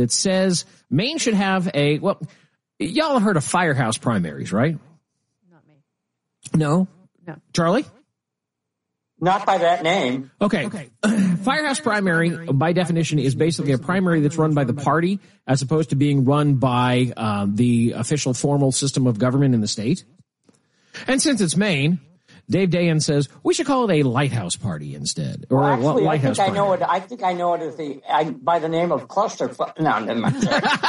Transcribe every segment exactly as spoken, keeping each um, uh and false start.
that says Maine should have a, well, y'all have heard of firehouse primaries, right? Not me. No? No. Charlie? Not by that name. Okay. okay. Firehouse primary, by definition, is basically a primary that's run by the party as opposed to being run by uh, the official formal system of government in the state. And since it's Maine, Dave Dayen says we should call it a lighthouse party instead. Or well, actually, a I think primary. I know it. I think I know it as the I, by the name of cluster. No, never mind.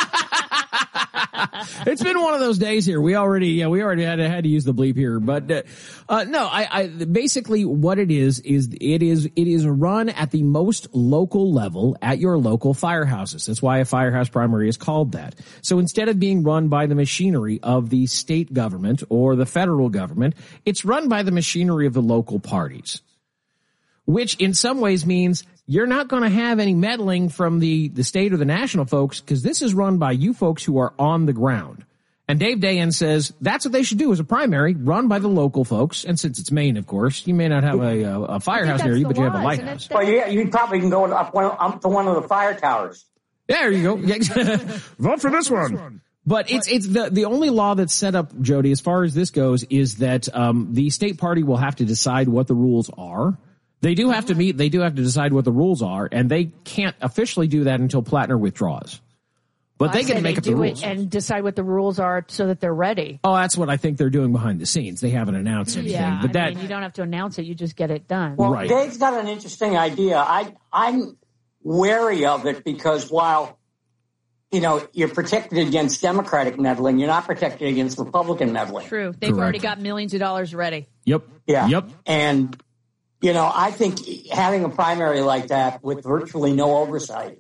It's been one of those days here. We already, yeah, we already had to, had to use the bleep here, but uh, uh, no, I, I basically what it is is it is it is run at the most local level at your local firehouses. That's why a firehouse primary is called that. So instead of being run by the machinery of the state government or the federal government, it's run by the machinery of the local parties, which in some ways means you're not going to have any meddling from the, the state or the national folks because this is run by you folks who are on the ground. And Dave Dayen says that's what they should do as a primary, run by the local folks. And since it's Maine, of course, you may not have a, a, a firehouse near you, but you have a lighthouse. Well, yeah, you probably can go up, one, up to one of the fire towers. There you go. Vote for this one. But it's it's the the only law that's set up, Jody, as far as this goes, is that um the state party will have to decide what the rules are. They do have to meet, they do have to decide what the rules are, and they can't officially do that until Plattner withdraws. But well, they can make up the rules. And decide what the rules are so that they're ready. Oh, that's what I think they're doing behind the scenes. They haven't announced anything. Yeah, but I that, mean, you don't have to announce it, you just get it done. Well, right. Dave's got an interesting idea. I, I'm wary of it because while, you know, you're protected against Democratic meddling, you're not protected against Republican meddling. True. They've Correct. already got millions of dollars ready. Yep. Yeah. Yep. And, you know, I think having a primary like that with virtually no oversight,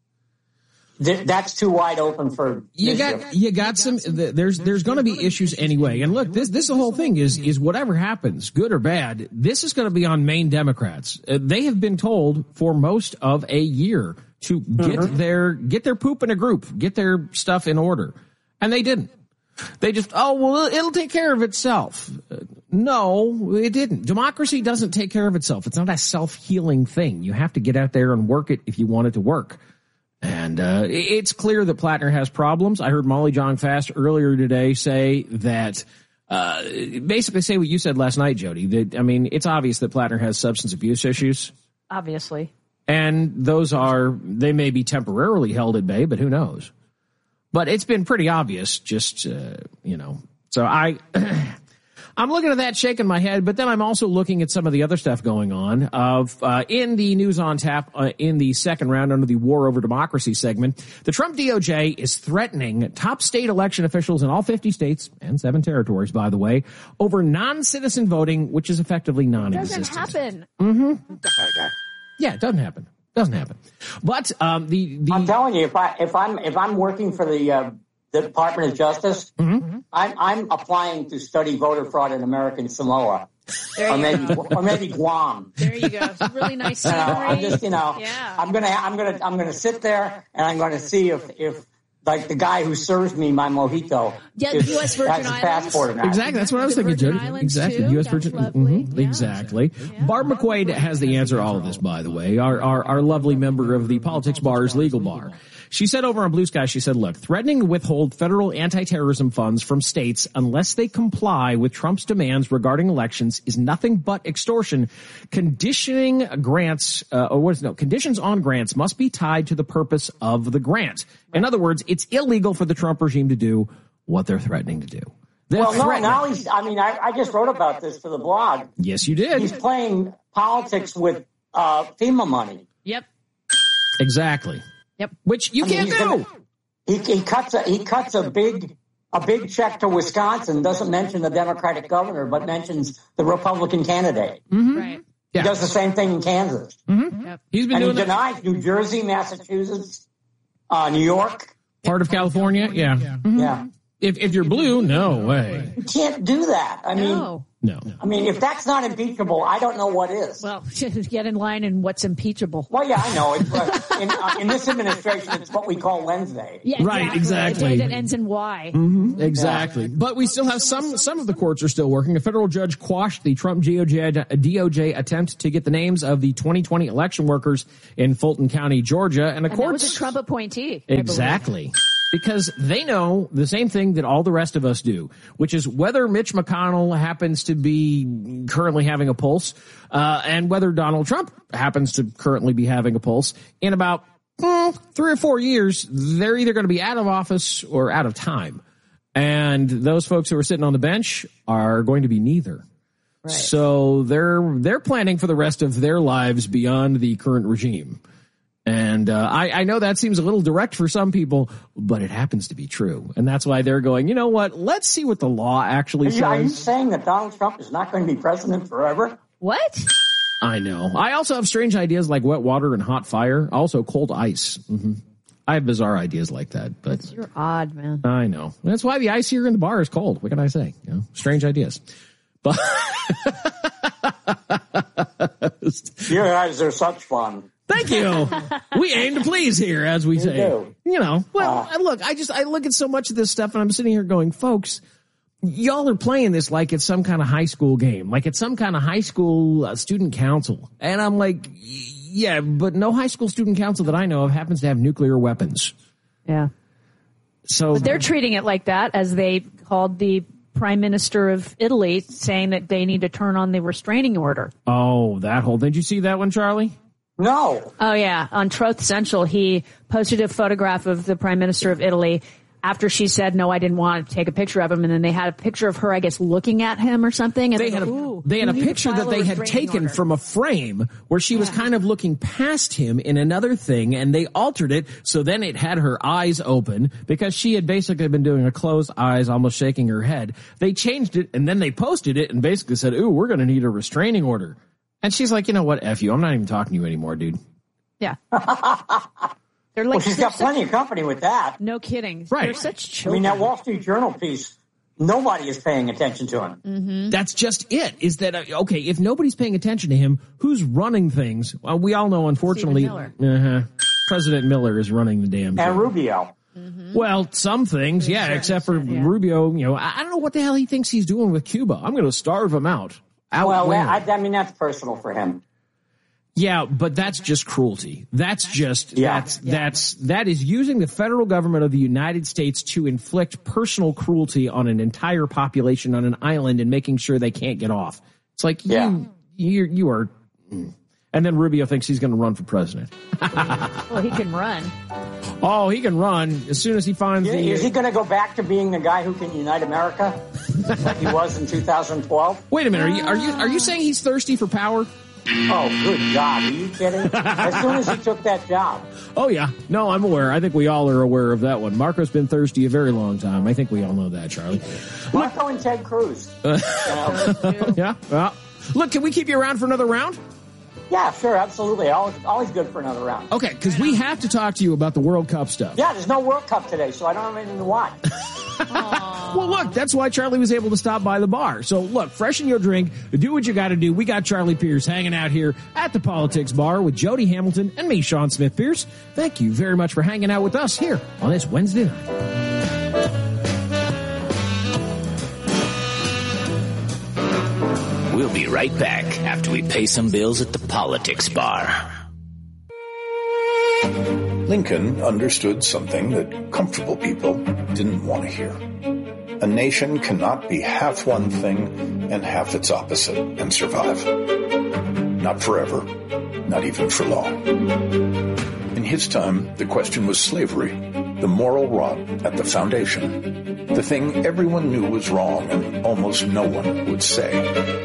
th- that's too wide open for you mischief. got you got some. There's there's going to be issues anyway. And look, this this the whole thing is is whatever happens, good or bad, this is going to be on Maine Democrats. Uh, they have been told for most of a year to get mm-hmm. their get their poop in a group, get their stuff in order, and they didn't. They just, oh, well, it'll take care of itself. Uh, no, it didn't. Democracy doesn't take care of itself. It's not a self-healing thing. You have to get out there and work it if you want it to work. And uh it's clear that Plattner has problems. I heard Molly John Fast earlier today say that, uh basically say what you said last night, Jody. That, I mean, it's obvious that Plattner has substance abuse issues. Obviously. And those are, they may be temporarily held at bay, but who knows? But it's been pretty obvious, just, uh, you know. So I, I'm looking at that, shaking my head, but then I'm also looking at some of the other stuff going on. Of uh, in the News on Tap, uh, in the second round under the War Over Democracy segment, the Trump D O J is threatening top state election officials in all fifty states, and seven territories, by the way, over non-citizen voting, which is effectively non-existent. Doesn't happen. Mm-hmm. Yeah, it doesn't happen. Doesn't happen. But um, the, the I'm telling you, if I if I'm if I'm working for the uh, the Department of Justice, mm-hmm. I'm I'm applying to study voter fraud in American Samoa, there or maybe go. or maybe Guam. There you go. It's really nice you know, scenery. I'm just you know yeah. I'm gonna I'm gonna I'm gonna sit there and I'm gonna see if if. Like the guy who serves me my mojito. Yeah, U S Virgin has a Islands. passport or not. Exactly, that's what I was the thinking, Virgin Jody. Islands Exactly, too. U S That's Virgin. lovely. Mm-hmm. Yeah. Exactly. Yeah. Barb McQuaid has the answer to all of this, by the way. Our, our our lovely member of the Politics Bar's Legal Bar. She said over on Blue Sky, she said, look, threatening to withhold federal anti-terrorism funds from states unless they comply with Trump's demands regarding elections is nothing but extortion. Conditioning grants, uh, or what is no, conditions on grants must be tied to the purpose of the grant. In other words, it's illegal for the Trump regime to do what they're threatening to do. They're well, no, threatening. now he's, I mean, I, I just wrote about this for the blog. Yes, you did. He's playing politics with uh, FEMA money. Yep. Exactly. Yep. Which you I mean, can't do. Gonna, he, he cuts a he cuts a big a big check to Wisconsin. Doesn't mention the Democratic governor, but mentions the Republican candidate. Mm-hmm. Right. He Yeah. does the same thing in Kansas. Mm-hmm. Yep. He's been and doing he that. denies New Jersey, Massachusetts, uh, New York. Part of California, yeah. Yeah. Mm-hmm. yeah. If if you're blue, no way. You can't do that. I mean, No. No. I mean, if that's not impeachable, I don't know what is. Well, get in line and what's impeachable. Well, yeah, I know. It's, uh, in, uh, in this administration, it's what we call Wednesday. Yeah, exactly. Right, exactly. A day that ends in Y. Mm-hmm, exactly. Yeah. But we still have some, some of the courts are still working. A federal judge quashed the Trump D O J, D O J attempt to get the names of the twenty twenty election workers in Fulton County, Georgia. And the and courts. That was a Trump appointee. Exactly. Because they know the same thing that all the rest of us do, which is whether Mitch McConnell happens to be currently having a pulse, uh, and whether Donald Trump happens to currently be having a pulse. In about mm, three or four years, they're either going to be out of office or out of time. And those folks who are sitting on the bench are going to be neither. Right. So they're they're planning for the rest of their lives beyond the current regime. And uh, I, I know that seems a little direct for some people, but it happens to be true. And that's why they're going, you know what, let's see what the law actually are says. You, are you saying that Donald Trump is not going to be president forever? What? I know. I also have strange ideas like wet water and hot fire, also cold ice. Mm-hmm. I have bizarre ideas like that. But you're odd, man. I know. That's why the ice here in the bar is cold. What can I say? You know, strange ideas. But you guys are such fun. Thank you. We aim to please here, as we you say. Do. You know, well, uh, look, I just, I look at so much of this stuff and I'm sitting here going, folks, y'all are playing this like it's some kind of high school game, like it's some kind of high school uh, student council. And I'm like, yeah, but no high school student council that I know of happens to have nuclear weapons. Yeah. So but they're treating it like that, as they called the Prime Minister of Italy, saying that they need to turn on the restraining order. Oh, that whole, did you see that one, Charlie? No. Oh, yeah. On Truth Central, he posted a photograph of the Prime Minister of Italy after she said, no, I didn't want to take a picture of him. And then they had a picture of her, I guess, looking at him or something. And they had a, they had a picture that they had taken order. from a frame where she was yeah. kind of looking past him in another thing, and they altered it so then it had her eyes open because she had basically been doing a closed eyes, almost shaking her head. They changed it, and then they posted it and basically said, ooh, we're going to need a restraining order. And she's like, you know what, F you, I'm not even talking to you anymore, dude. Yeah. They're like, well, she's got plenty of company with that. No kidding. Right. They're such children. I mean, that Wall Street Journal piece, nobody is paying attention to him. Mm-hmm. That's just it, is that, uh, okay, if nobody's paying attention to him, who's running things? Well, we all know, unfortunately, uh-huh, President Miller is running the damn thing. And Rubio. Mm-hmm. Well, some things, yeah, except for yeah. Rubio, you know, I, I don't know what the hell he thinks he's doing with Cuba. I'm going to starve him out. out well, where? I, I mean, that's personal for him. Yeah, but that's just cruelty. That's just, yeah. that's, yeah. that's, that is using the federal government of the United States to inflict personal cruelty on an entire population on an island and making sure they can't get off. It's like, yeah. you, you, you are, and then Rubio thinks he's going to run for president. Well, he can run. Oh, he can run as soon as he finds yeah, the... Is he going to go back to being the guy who can unite America like he was in two thousand twelve? Wait a minute. Are you, are you, are you saying he's thirsty for power? Oh, good God. Are you kidding? As soon as he took that job. Oh, yeah. No, I'm aware. I think we all are aware of that one. Marco's been thirsty a very long time. I think we all know that, Charlie. Marco Look, and Ted Cruz. Uh, you know. Yeah. Well, look, can we keep you around for another round? Yeah, sure. Absolutely. Always, always good for another round. Okay, because we have to talk to you about the World Cup stuff. Yeah, there's no World Cup today, so I don't have anything to watch. Well, look, that's why Charlie was able to stop by the bar. So, look, freshen your drink, do what you got to do. We got Charlie Pierce hanging out here at the Politics Bar with Jody Hamilton and me, Sean Smith Pierce. Thank you very much for hanging out with us here on this Wednesday night. We'll be right back after we pay some bills at the Politics Bar. Lincoln understood something that comfortable people didn't want to hear. A nation cannot be half one thing and half its opposite and survive. Not forever, not even for long. In his time, the question was slavery, the moral rot at the foundation, the thing everyone knew was wrong and almost no one would say.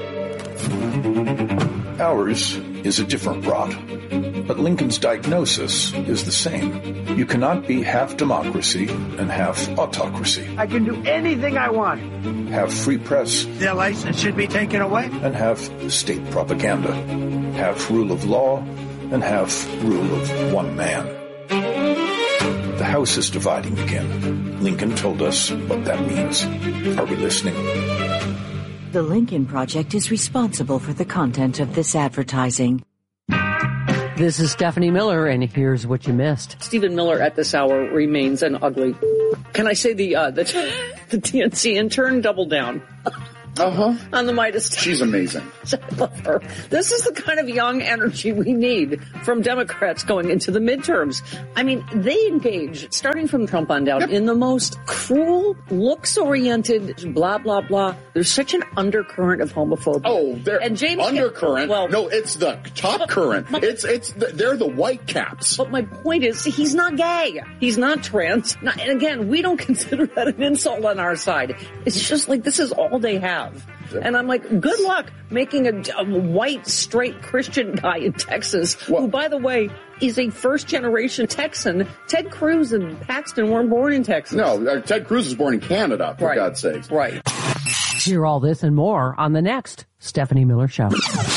Ours is a different rot, but Lincoln's diagnosis is the same. You cannot be half democracy and half autocracy. I can do anything I want. Have free press. Their license should be taken away. And have state propaganda. Have rule of law and have rule of one man. The House is dividing again. Lincoln told us what that means. Are we listening? The Lincoln Project is responsible for the content of this advertising. This is Stephanie Miller, and here's what you missed. Stephen Miller at this hour remains an ugly. Can I say the uh, the, the T N C intern double down? Uh-huh. On the Midas touch. She's amazing. I love her. This is the kind of young energy we need from Democrats going into the midterms. I mean, they engage, starting from Trump on down, yep. in the most cruel, looks-oriented, blah, blah, blah. There's such an undercurrent of homophobia. Oh, they're and James undercurrent. Well, no, it's the top but, current. But, it's it's the, they're the white caps. But my point is, he's not gay. He's not trans. Not, and again, we don't consider that an insult on our side. It's just like this is all they have. And I'm like, good luck making a, a white, straight Christian guy in Texas, well, who, by the way, is a first-generation Texan. Ted Cruz and Paxton weren't born in Texas. No, uh, Ted Cruz was born in Canada, for right. God's sakes. Right. Hear all this and more on the next Stephanie Miller Show.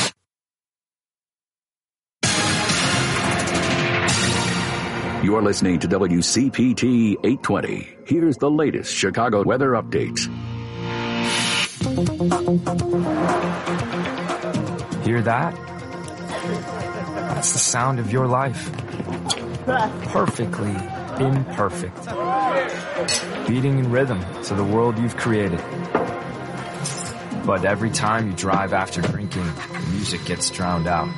You're listening to W C P T eight twenty. Here's the latest Chicago weather updates. Hear that? That's the sound of your life. Perfectly imperfect. Beating in rhythm to the world you've created. But every time you drive after drinking, the music gets drowned out.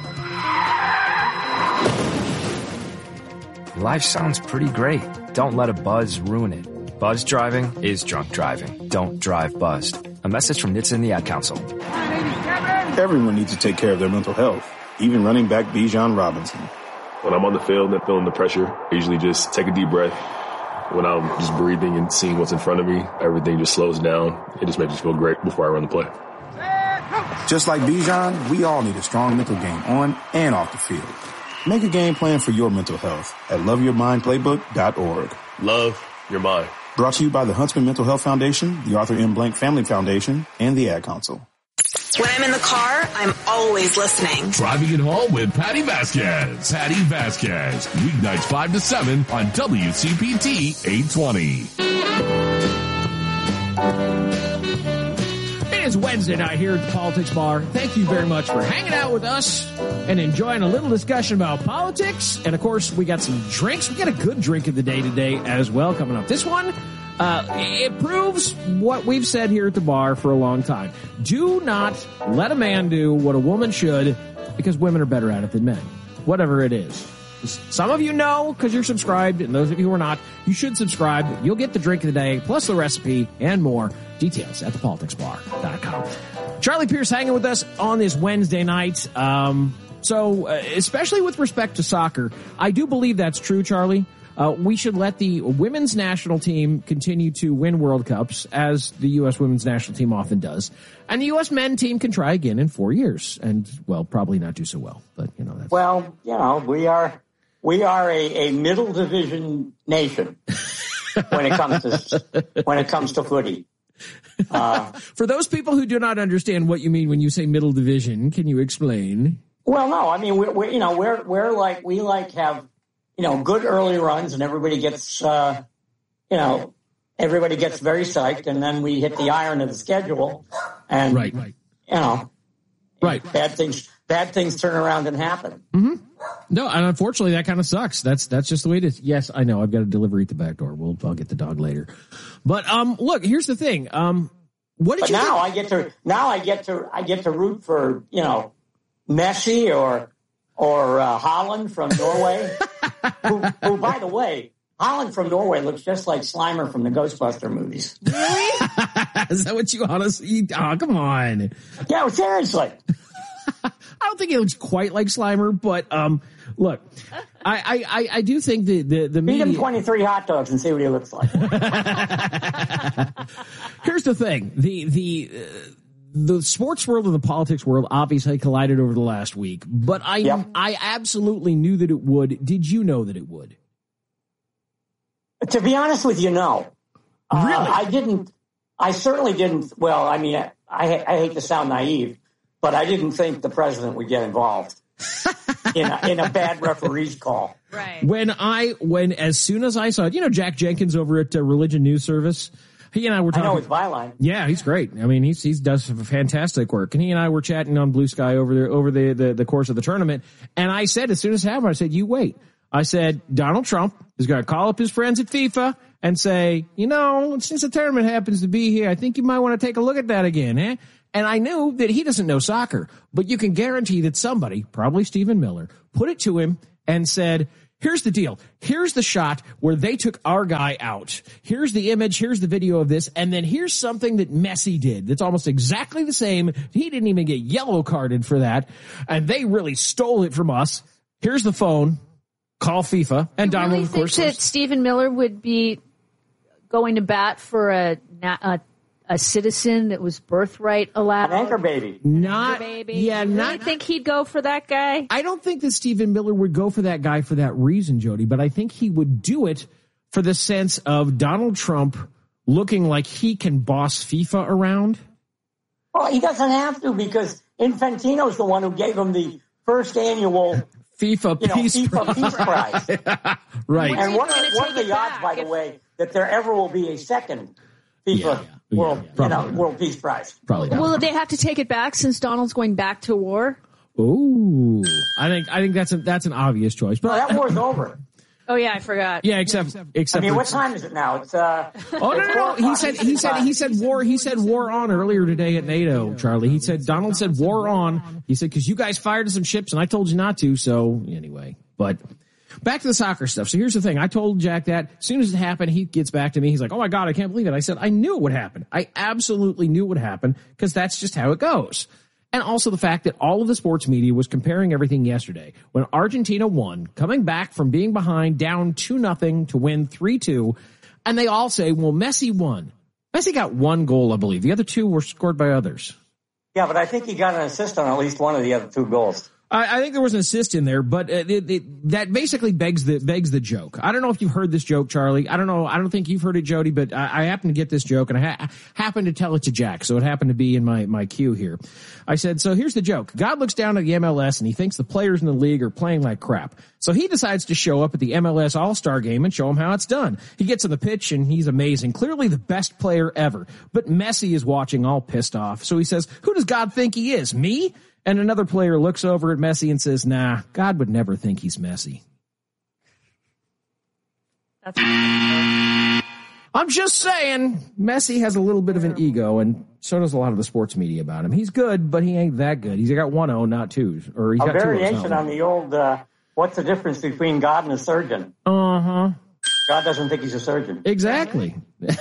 Life sounds pretty great. Don't let a buzz ruin it. Buzz driving is drunk driving. Don't drive buzzed. A message from N H T S A and the Ad Council. Everyone needs to take care of their mental health, even running back Bijan Robinson. When I'm on the field and feeling the pressure, I usually just take a deep breath. When I'm just breathing and seeing what's in front of me, everything just slows down. It just makes me feel great before I run the play. Just like Bijan, we all need a strong mental game on and off the field. Make a game plan for your mental health at love your mind playbook dot org. Love your mind. Brought to you by the Huntsman Mental Health Foundation, the Arthur M. Blank Family Foundation, and the Ad Council. When I'm in the car, I'm always listening. Driving it home with Patty Vasquez. Patty Vasquez. Weeknights five to seven on W C P T eight twenty. It is Wednesday night here at the Politics Bar. Thank you very much for hanging out with us and enjoying a little discussion about politics. And, of course, we got some drinks. We got a good drink of the day today as well coming up. This one, uh, it proves what we've said here at the bar for a long time. Do not let a man do what a woman should, because women are better at it than men, whatever it is. Some of you know because you're subscribed, and those of you who are not, you should subscribe. You'll get the drink of the day, plus the recipe and more. Details at the politics bar dot com. Charlie Pierce hanging with us on this Wednesday night. Um, so, uh, especially with respect to soccer, I do believe that's true, Charlie. Uh, we should let the women's national team continue to win World Cups, as the U S women's national team often does. And the U S men team can try again in four years and, well, probably not do so well. But, you know, that's... Well, you know, we are... We are a, a middle division nation when it comes to when it comes to footy. Uh, For those people who do not understand what you mean when you say middle division, can you explain? Well, no, I mean we're, we're you know we're we're like we like have you know good early runs, and everybody gets uh, you know everybody gets very psyched, and then we hit the iron of the schedule, and right, right. you know, right, bad things bad things turn around and happen. Mm-hmm. No, and unfortunately, that kind of sucks. That's that's just the way it is. Yes, I know. I've got a delivery at the back door. We'll I'll get the dog later. But um, look, here's the thing. Um, what did but you? Now think? I get to now I get to I get to root for you know Messi or or uh, Holland from Norway, who, who by the way, Holland from Norway looks just like Slimer from the Ghostbuster movies. Really? Is that what you honestly? Oh, come on. Yeah, well, seriously. I don't think it looks quite like Slimer, but um, look, I, I, I do think the the the media... Feed him twenty-three hot dogs and see what he looks like. Here's the thing: the the uh, the sports world and the politics world obviously collided over the last week, but I yep. I absolutely knew that it would. Did you know that it would? To be honest with you, no. Really, uh, I didn't. I certainly didn't. Well, I mean, I I, I hate to sound naive. But I didn't think the president would get involved in a, in a bad referee's call. Right. When I, when as soon as I saw it, you know, Jack Jenkins over at uh, Religion News Service, he and I were talking. I know it's Byline. Yeah, he's great. I mean, he's, he's does fantastic work. And he and I were chatting on Blue Sky over the, over the, the, the course of the tournament. And I said, as soon as it happened, I said, you wait. I said, Donald Trump is going to call up his friends at FIFA and say, you know, since the tournament happens to be here, I think you might want to take a look at that again, eh? And I knew that he doesn't know soccer, but you can guarantee that somebody, probably Stephen Miller, put it to him and said, here's the deal. Here's the shot where they took our guy out. Here's the image. Here's the video of this. And then here's something that Messi did that's almost exactly the same. He didn't even get yellow carded for that. And they really stole it from us. Here's the phone. Call FIFA. And you Donald, really of course. think that Stephen Miller would be going to bat for a, a a citizen that was birthright allowed? An anchor baby. Not, anchor baby. yeah, you not. really think he'd go for that guy? I don't think that Stephen Miller would go for that guy for that reason, Jody, but I think he would do it for the sense of Donald Trump looking like he can boss FIFA around. Well, he doesn't have to because Infantino's the one who gave him the first annual FIFA you know, Peace FIFA Prize. Peace Prize. Right. And what are, what are the odds, by the way, that there ever will be a second FIFA yeah, yeah, World, yeah, you know, World Peace Prize? Probably not. Will they have to take it back since Donald's going back to war? Ooh, I think I think that's a, that's an obvious choice. But no, that war's over. Oh yeah, I forgot. Yeah, except except. I mean, for, what time is it now? It's uh. Oh no, no, no! He said he said he said war. He said war on earlier today at NATO, Charlie. He said Donald said war on. He said because you guys fired some ships and I told you not to. So anyway, but. Back to the soccer stuff. So here's the thing. I told Jack that as soon as it happened, he gets back to me. He's like, oh my God, I can't believe it. I said, I knew it would happen. I absolutely knew it would happen because that's just how it goes. And also the fact that all of the sports media was comparing everything yesterday when Argentina won, coming back from being behind down two nothing to win three two. And they all say, well, Messi won. Messi got one goal, I believe. The other two were scored by others. Yeah, but I think he got an assist on at least one of the other two goals. I, I think there was an assist in there, but it, it, it, that basically begs the begs the joke. I don't know if you've heard this joke, Charlie. I don't know. I don't think you've heard it, Jody, but I, I happen to get this joke, and I ha- happened to tell it to Jack, so it happened to be in my, my queue here. I said, so here's the joke. God looks down at the M L S, and he thinks the players in the league are playing like crap. So he decides to show up at the M L S All-Star Game and show them how it's done. He gets on the pitch, and he's amazing. Clearly the best player ever. But Messi is watching all pissed off. So he says, who does God think he is, me? And another player looks over at Messi and says, nah, God would never think he's Messi. That's I'm just saying, Messi has a little bit of an ego, and so does a lot of the sports media about him. He's good, but he ain't that good. He's got one O, not two. Or he's a got two variation on the old, uh, what's the difference between God and a surgeon? Uh-huh. God doesn't think he's a surgeon. Exactly.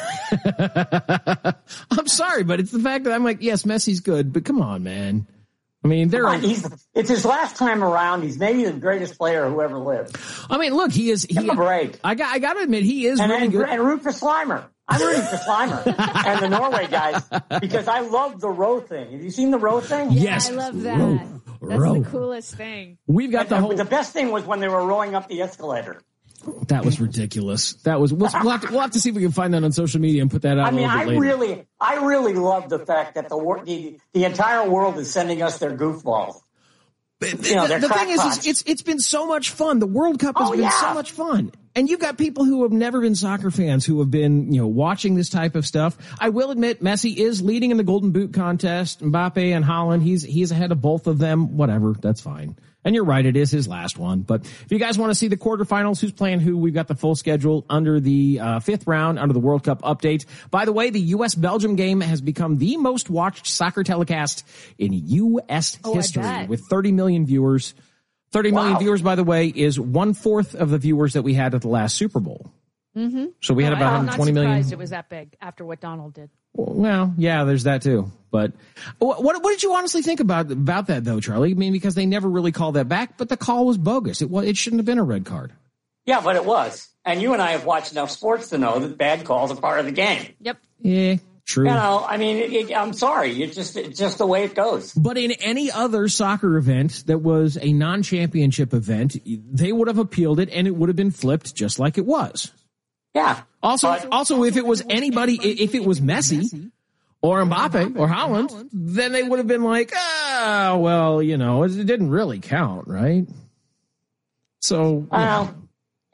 I'm sorry, but it's the fact that I'm like, yes, Messi's good, but come on, man. I mean, there are. He's, it's his last time around. He's maybe the greatest player who ever lived. I mean, look, he is. He, Give him a break. I got. I got to admit, he is and, really and, good. And root for Slimer. I'm rooting for Slimer and the Norway guys because I love the row thing. Have you seen the row thing? Yeah, yes, I love that. Row, That's row. the coolest thing. We've got and the the whole. The best thing was when they were rowing up the escalator. That was ridiculous. That was. We'll, we'll, have to, we'll have to see if we can find that on social media and put that out. I mean, a little I bit later. really, I really love the fact that the, wor- the the entire world is sending us their goofballs. You know, the the thing is, is, it's it's been so much fun. The World Cup has oh, been yeah. so much fun. And you've got people who have never been soccer fans who have been, you know, watching this type of stuff. I will admit, Messi is leading in the Golden Boot contest. Mbappe and Haaland, he's he's ahead of both of them. Whatever, that's fine. And you're right, it is his last one. But if you guys want to see the quarterfinals, who's playing who, we've got the full schedule under the uh, fifth round, under the World Cup update. By the way, the U S Belgium game has become the most watched soccer telecast in U S Oh, history with thirty million viewers. thirty million Wow. viewers, by the way, is one-fourth of the viewers that we had at the last Super Bowl. Mm-hmm. So we had No, about I'm one hundred twenty not million. surprised it was that big after what Donald did. Well, yeah, there's that too. But what, what did you honestly think about about that, though, Charlie? I mean, because they never really called that back, but the call was bogus. It was, it shouldn't have been a red card. Yeah, but it was. And you and I have watched enough sports to know that bad calls are part of the game. Yep. Yeah, true. You know, I mean, it, it, I'm sorry. It's just, it's just the way it goes. But in any other soccer event that was a non-championship event, they would have appealed it and it would have been flipped just like it was. Yeah. Also, But- also, if it was anybody, if it was Messi or Mbappe or Haaland, then they would have been like, ah, well, you know, it didn't really count, right? So, Well,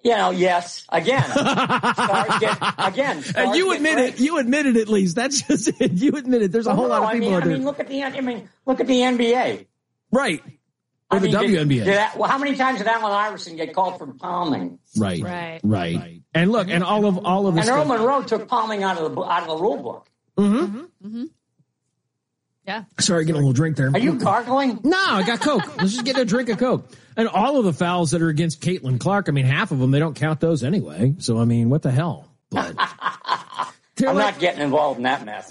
You know, yes. Again, stars get, again. Stars And you get admit breaks. it. You admit it at least. That's just it. You admit it. There's a Well, whole no, lot of I people mean, out I there. mean, look at the. I mean, look at the N B A. Right. Or I the mean, W N B A. Did, did that, well, how many times did Allen Iverson get called for palming? Right. Right. Right. Right. And look, and all of all of this. And Earl stuff- Monroe took palming out of the out of the rule book. Mm-hmm. Mm-hmm. Yeah. Sorry, getting a little drink there. Are you gargling? No, I got Coke. Let's just get a drink of Coke. And all of the fouls that are against Caitlin Clark, I mean, half of them, they don't count those anyway. So, I mean, what the hell? But I'm not getting involved in that mess.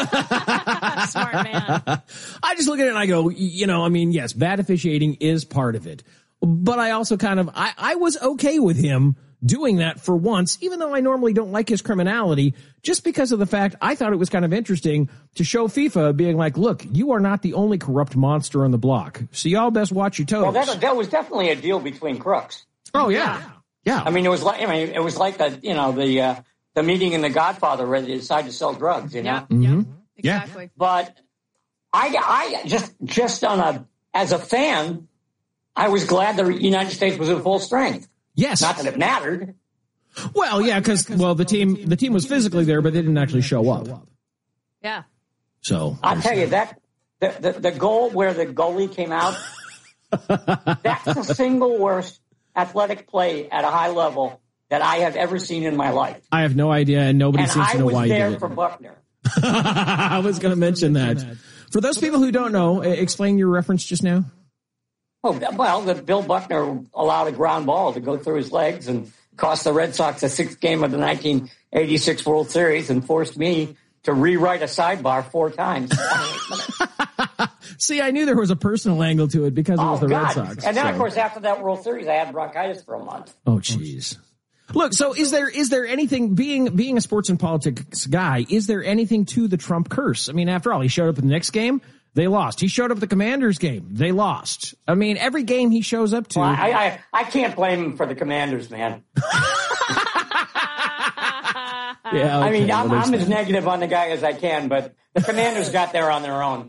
Smart man. I just look at it and I go, you know, I mean, yes, bad officiating is part of it. But I also kind of, I, I was okay with him doing that for once, even though I normally don't like his criminality, just because of the fact I thought it was kind of interesting to show FIFA being like, look, you are not the only corrupt monster on the block. So y'all best watch your toes. Well, that, that was definitely a deal between crooks. Oh, yeah. Yeah. I mean, it was like, I mean, it was like the, you know, the, uh, the meeting in The Godfather where they decide to sell drugs, you know? Yeah. Mm-hmm. Exactly. But I, I just, just on a, as a fan, I was glad the United States was at full strength. Yes. Not that it mattered. Well, yeah, because, well, the team, the team was physically there, but they didn't actually show up. Yeah. So. I'll tell you that, the, the, the goal where the goalie came out, that's the single worst athletic play at a high level that I have ever seen in my life. I have no idea, and nobody And seems I to know was why you there did it. for Buckner. I was going to mention that. For those people who don't know, explain your reference just now. Oh, well, the Bill Buckner allowed a ground ball to go through his legs and cost the Red Sox a sixth game of the nineteen eighty-six World Series and forced me to rewrite a sidebar four times. See, I knew there was a personal angle to it because it was Oh, the God. Red Sox. And then, so. of course, after that World Series, I had bronchitis for a month. Oh, jeez. Look, so is there is there anything, being being a sports and politics guy, is there anything to the Trump curse? I mean, after all, he showed up in the next game, they lost. He showed up at the Commanders game, they lost. I mean, every game he shows up to. Well, I, I, I can't blame him for the Commanders, man. Yeah, I mean, okay, I'm, well, I'm there's as that. negative on the guy as I can, but the Commanders got there on their own.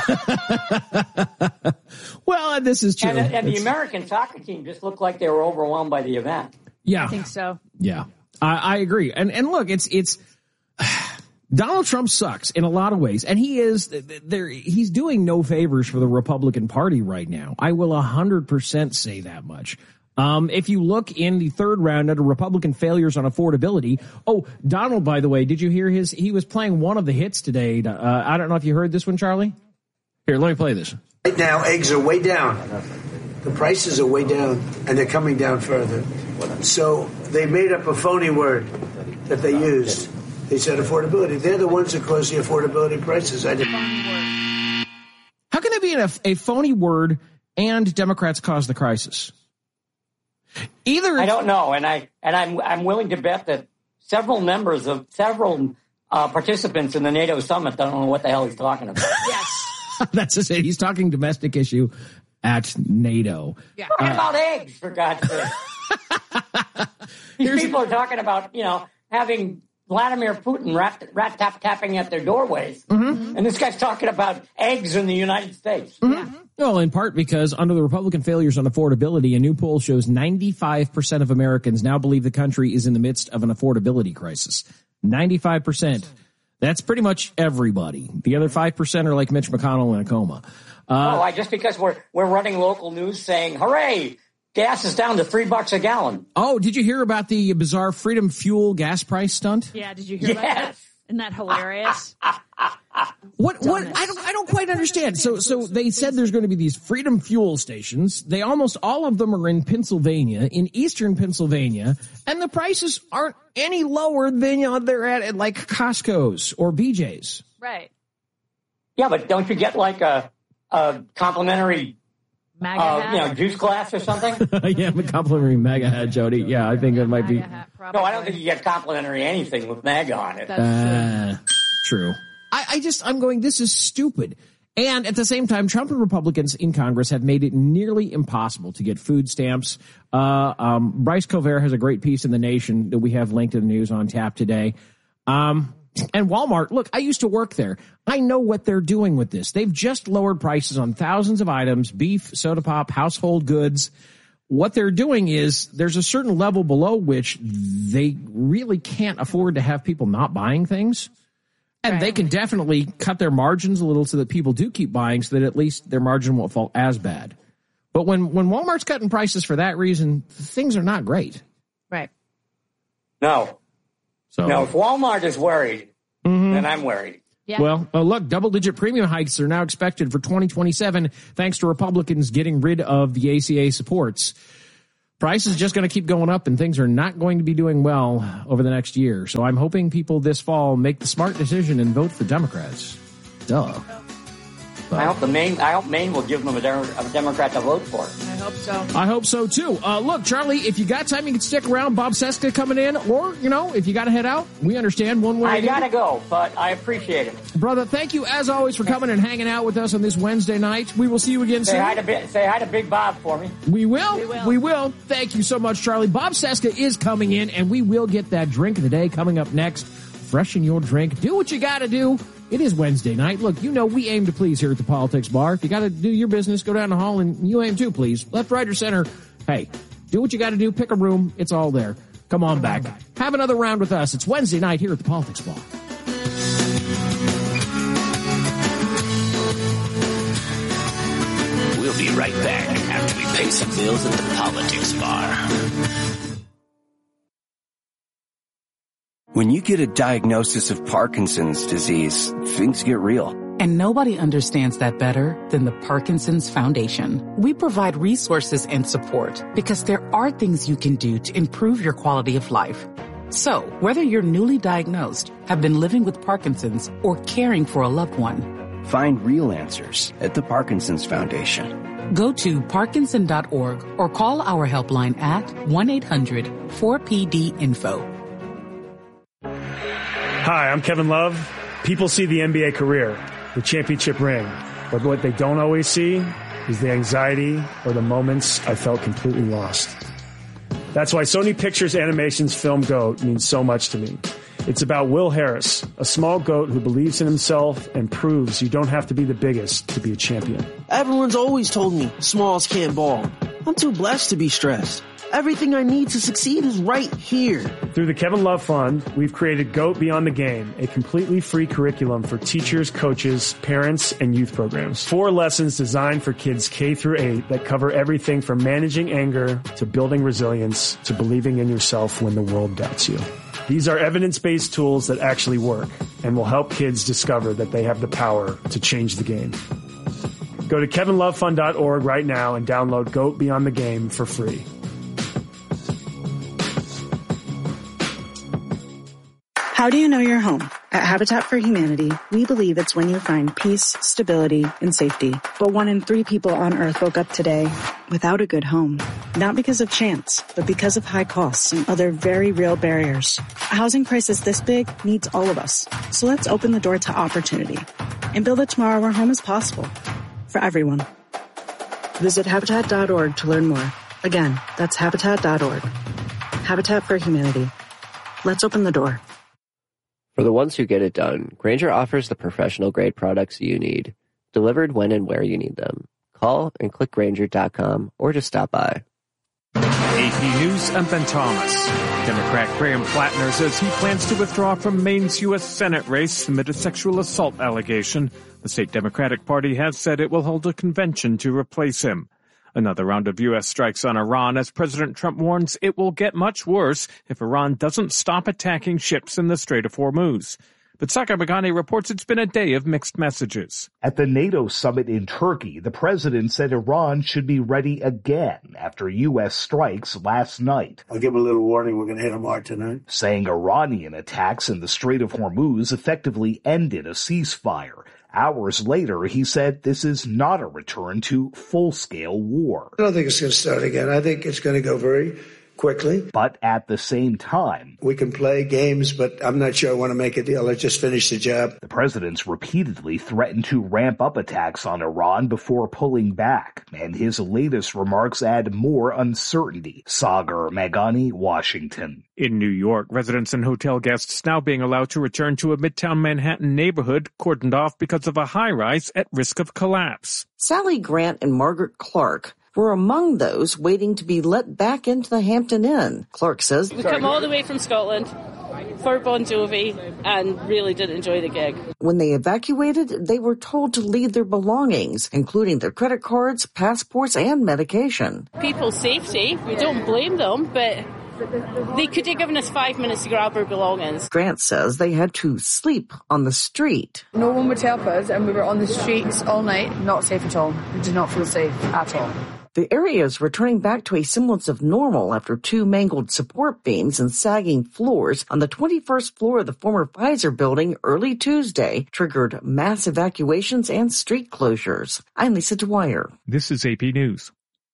Well, this is true. And, and the It's- American soccer team just looked like they were overwhelmed by the event. Yeah. I think so. Yeah, I, I agree. And and look, it's it's Donald Trump sucks in a lot of ways, and he is there. He's doing no favors for the Republican Party right now. I will a hundred percent say that much. Um, if you look in the third round under Republican failures on affordability, oh, Donald, by the way, did you hear his? He was playing one of the hits today. Uh, I don't know if you heard this one, Charlie. Here, let me play this. Right now, eggs are way down. The prices are way down, and they're coming down further. So they made up a phony word that they used. They said affordability. They're the ones that cause the affordability prices. I didn't. How can it be a, a phony word and Democrats cause the crisis? Either I don't know, and I and I'm I'm willing to bet that several members of several uh, participants in the NATO summit don't know what the hell he's talking about. Yes, that's to say he's talking domestic issue at NATO. Yeah. Talking uh, about eggs, for God's sake. These people are talking about, you know, having Vladimir Putin rat, rat tap tapping at their doorways, mm-hmm. and this guy's talking about eggs in the United States. Mm-hmm. Yeah. Well, in part because under the Republican failures on affordability, a new poll shows ninety-five percent of Americans now believe the country is in the midst of an affordability crisis. ninety-five percent. That's pretty much everybody. The other five percent are like Mitch McConnell in a coma. Uh, oh, I, just because we're we're running local news saying, hooray, gas is down to three bucks a gallon. Oh, did you hear about the bizarre Freedom Fuel gas price stunt? Yeah, did you hear yes. about that? Isn't that hilarious? What, what, I don't, I don't quite understand. So, so they said there's going to be these Freedom Fuel stations. They almost all of them are in Pennsylvania, in eastern Pennsylvania, and the prices aren't any lower than, you know, they're at, at like Costco's or B J's. Right. Yeah, but don't you get like a, a complimentary MAGA uh, hat? you know, juice glass or something? Yeah, I'm a complimentary MAGA hat, Jody. Yeah, I think it might be. Hat, no, I don't think you get complimentary anything with MAGA on it. That's uh, true. I, I just, I'm going, this is stupid. And at the same time, Trump and Republicans in Congress have made it nearly impossible to get food stamps. Uh, um, Bryce Colvert has a great piece in The Nation that we have linked in the news on tap today. Um, and Walmart, look, I used to work there. I know what they're doing with this. They've just lowered prices on thousands of items, beef, soda pop, household goods. what they're doing is there's a certain level below which they really can't afford to have people not buying things. And right. they can definitely cut their margins a little so that people do keep buying so that at least their margin won't fall as bad. But when, when Walmart's cutting prices for that reason, things are not great. Right. No. So no, if Walmart is worried, mm-hmm. then I'm worried. Yeah. Well, uh, look, double-digit premium hikes are now expected for twenty twenty-seven thanks to Republicans getting rid of the A C A supports. Price is just going to keep going up, and things are not going to be doing well over the next year. So I'm hoping people this fall make the smart decision and vote for Democrats. Duh. But I hope the Maine. I hope Maine will give them a, de- a Democrat to vote for. I hope so. I hope so too. Uh, look, Charlie, if you got time, you can stick around. Bob Cesca coming in, or you know, if you got to head out, we understand one way. I gotta go, but I appreciate it, brother. Thank you as always for coming and hanging out with us on this Wednesday night. We will see you again say soon. Hi to, say hi to Big Bob for me. We will. We will. We will. Thank you so much, Charlie. Bob Cesca is coming in, and we will get that drink of the day coming up next. Freshen your drink. Do what you got to do. It is Wednesday night. Look, you know we aim to please here at the Politics Bar. If you got to do your business, go down the hall and you aim to please. Left, right, or center. Hey, do what you got to do. Pick a room. It's all there. Come on back. Have another round with us. It's Wednesday night here at the Politics Bar. We'll be right back after we pay some bills at the Politics Bar. When you get a diagnosis of Parkinson's disease, things get real. And nobody understands that better than the Parkinson's Foundation. We provide resources and support because there are things you can do to improve your quality of life. So, whether you're newly diagnosed, have been living with Parkinson's, or caring for a loved one, find real answers at the Parkinson's Foundation. Go to Parkinson dot org or call our helpline at one eight hundred four P D info. Hi, I'm Kevin Love. People see the N B A career, the championship ring, but what they don't always see is the anxiety or the moments I felt completely lost. That's why Sony Pictures Animation's film GOAT means so much to me. It's about Will Harris, a small goat who believes in himself and proves you don't have to be the biggest to be a champion. Everyone's always told me smalls can't ball. I'm too blessed to be stressed. Everything I need to succeed is right here. Through the Kevin Love Fund, we've created GOAT Beyond the Game, a completely free curriculum for teachers, coaches, parents, and youth programs. Four lessons designed for kids K through eight that cover everything from managing anger to building resilience to believing in yourself when the world doubts you. These are evidence-based tools that actually work and will help kids discover that they have the power to change the game. Go to kevin love fund dot org right now and download GOAT Beyond the Game for free. How do you know you're home? At Habitat for Humanity, we believe it's when you find peace, stability, and safety. But one in three people on Earth woke up today without a good home. Not because of chance, but because of high costs and other very real barriers. A housing crisis this big needs all of us. So let's open the door to opportunity and build a tomorrow where home is possible for everyone. Visit habitat dot org to learn more. Again, that's habitat dot org. Habitat for Humanity. Let's open the door. For the ones who get it done, Grainger offers the professional-grade products you need, delivered when and where you need them. Call and click Grainger dot com or just stop by. A P News, I'm Ben Thomas. Democrat Graham Flatner says he plans to withdraw from Maine's U S Senate race amid a sexual assault allegation. The state Democratic Party has said it will hold a convention to replace him. Another round of U S strikes on Iran as President Trump warns it will get much worse if Iran doesn't stop attacking ships in the Strait of Hormuz. But Sakar Bagani reports it's been a day of mixed messages. At the NATO summit in Turkey, the president said Iran should be ready again after U S strikes last night. I'll give a little warning, we're going to hit them hard tonight. Saying Iranian attacks in the Strait of Hormuz effectively ended a ceasefire. Hours later, he said this is not a return to full-scale war. I don't think it's going to start again. I think it's going to go very quickly. But at the same time, we can play games, but I'm not sure I want to make a deal. Let's just finish the job. The president's repeatedly threatened to ramp up attacks on Iran before pulling back, and his latest remarks add more uncertainty. Sagar Meghani, Washington. In New York, residents and hotel guests now being allowed to return to a Midtown Manhattan neighborhood cordoned off because of a high-rise at risk of collapse. Sally Grant and Margaret Clark were among those waiting to be let back into the Hampton Inn. Clark says, We come all the way from Scotland for Bon Jovi and really did enjoy the gig. When they evacuated, they were told to leave their belongings, including their credit cards, passports, and medication. People's safety, we don't blame them, but they could have given us five minutes to grab our belongings. Grant says they had to sleep on the street. No one would help us, and we were on the streets all night. Not safe at all. We did not feel safe at all. The area is returning back to a semblance of normal after two mangled support beams and sagging floors on the twenty-first floor of the former Pfizer building early Tuesday triggered mass evacuations and street closures. I'm Lisa Dwyer. This is A P News.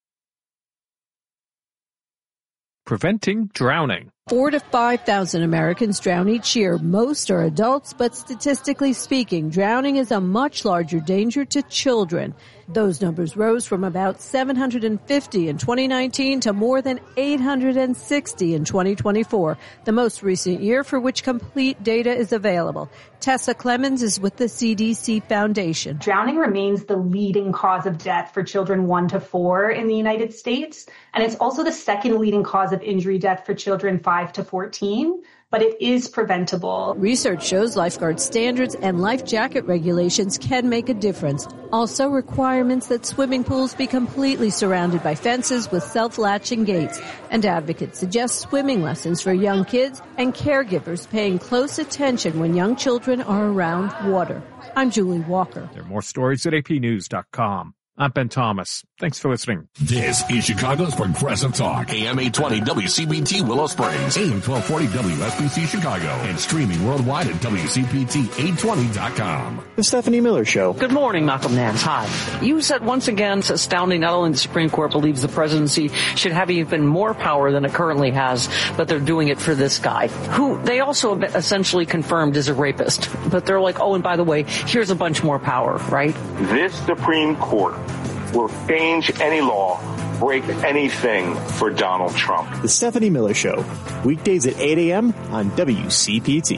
Preventing drowning. Four to five thousand Americans drown each year. Most are adults, but statistically speaking, drowning is a much larger danger to children. Those numbers rose from about seven hundred fifty in twenty nineteen to more than eight hundred sixty in twenty twenty-four, the most recent year for which complete data is available. Tessa Clemens is with the C D C Foundation. Drowning remains the leading cause of death for children one to four in the United States, and it's also the second leading cause of injury death for children five to fourteen. But it is preventable. Research shows lifeguard standards and life jacket regulations can make a difference. Also, requirements that swimming pools be completely surrounded by fences with self-latching gates. And advocates suggest swimming lessons for young kids and caregivers paying close attention when young children are around water. I'm Julie Walker. There are more stories at A P news dot com. I'm Ben Thomas. Thanks for listening. This is Chicago's Progressive Talk. A M eight twenty W C B T Willow Springs. A M twelve forty W S B C Chicago. And streaming worldwide at W C P T eight twenty dot com. The Stephanie Miller Show. Good morning, Malcolm Nance. Hi. You said once again it's astounding not only the Supreme Court believes the presidency should have even more power than it currently has, but they're doing it for this guy, who they also essentially confirmed is a rapist. But they're like, oh, and by the way, here's a bunch more power, right? This Supreme Court will change any law, break anything for Donald Trump. The Stephanie Miller Show, weekdays at eight a.m. on W C P T.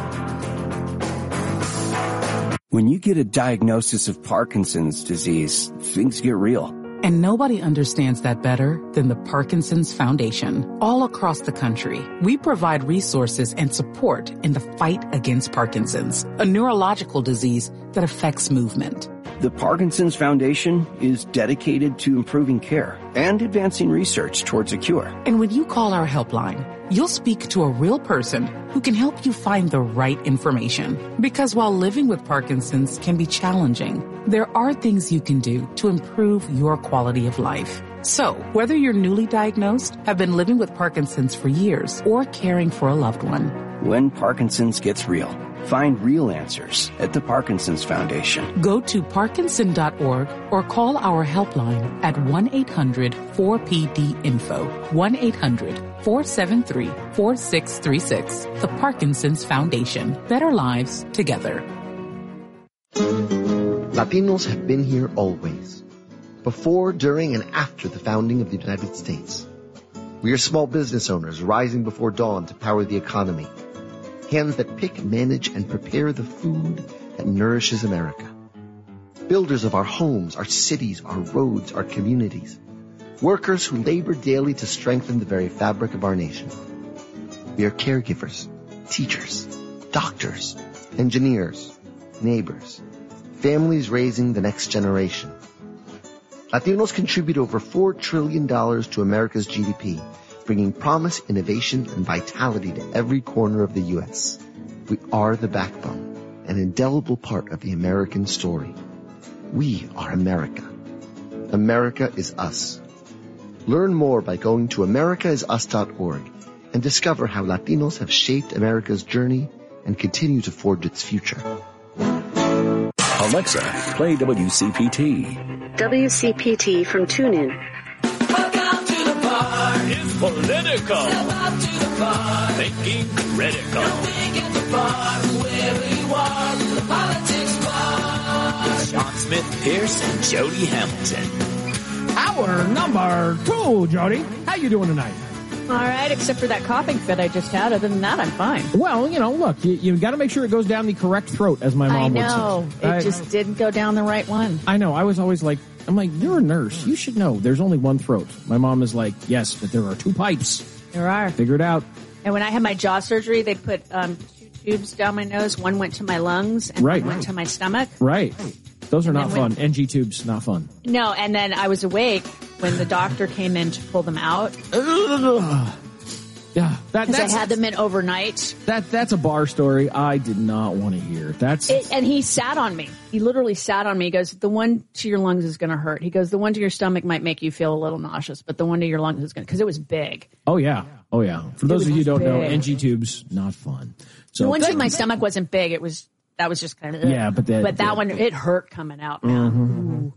When you get a diagnosis of Parkinson's disease, things get real. And nobody understands that better than the Parkinson's Foundation. All across the country, we provide resources and support in the fight against Parkinson's, a neurological disease that affects movement. The Parkinson's Foundation is dedicated to improving care and advancing research towards a cure. And when you call our helpline, you'll speak to a real person who can help you find the right information. Because while living with Parkinson's can be challenging, there are things you can do to improve your quality of life. So, whether you're newly diagnosed, have been living with Parkinson's for years, or caring for a loved one, when Parkinson's gets real, find real answers at the Parkinson's Foundation. Go to parkinson dot org or call our helpline at one eight hundred four P D info, one eight hundred four seven three four six three six. The Parkinson's Foundation. Better lives together. Latinos have been here always. Before, during, and after the founding of the United States. We are small business owners rising before dawn to power the economy. Hands that pick, manage, and prepare the food that nourishes America. Builders of our homes, our cities, our roads, our communities. Workers who labor daily to strengthen the very fabric of our nation. We are caregivers, teachers, doctors, engineers, neighbors, families raising the next generation. Latinos contribute over four trillion dollars to America's G D P, bringing promise, innovation, and vitality to every corner of the U S. We are the backbone, an indelible part of the American story. We are America. America is us. Learn more by going to america is us dot org and discover how Latinos have shaped America's journey and continue to forge its future. Alexa, play W C P T. W C P T from TuneIn. Welcome to the bar. It's political. Step up to the bar. Thinking critical. Nothing at the bar. Wherever you are, the politics bar. With Sean Smith Pierce and Jody Hamilton. Hour number two, Jody. How you doing tonight? All right, except for that coughing fit I just had. Other than that, I'm fine. Well, you know, look, you, you got to make sure it goes down the correct throat, as my mom I would say. know. It I, just didn't go down the right one. I know. I was always like, I'm like, you're a nurse. You should know there's only one throat. My mom is like, yes, but there are two pipes. There are. Figure it out. And when I had my jaw surgery, they put um, two tubes down my nose. One went to my lungs and right. one went to my stomach. Right. Those are not when, fun. N G tubes, not fun. No, and then I was awake when the doctor came in to pull them out. Yeah, that, because that's, I had them in overnight. That that's a bar story I did not want to hear. That's it, and he sat on me. He literally sat on me. He goes, "The one to your lungs is going to hurt." He goes, "The one to your stomach might make you feel a little nauseous, but the one to your lungs is going to," because it was big. Oh yeah, oh yeah. For those of you who don't big. know, N G tubes not fun. So the one thank, to my stomach wasn't big. It was that was just kind of yeah, but that, but that yeah. one it hurt coming out. Mm-hmm.